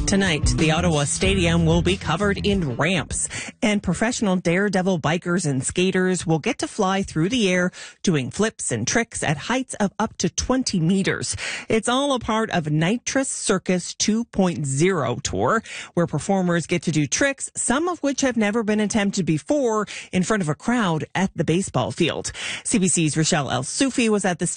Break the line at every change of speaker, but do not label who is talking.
Tonight, the Ottawa Stadium will be covered in ramps, and professional daredevil bikers and skaters will get to fly through the air, doing flips and tricks at heights of up to 20 meters. It's all a part of Nitrous Circus 2.0 tour, where performers get to do tricks, some of which have never been attempted before, in front of a crowd at the baseball field. CBC's Rochelle El Soufi was at the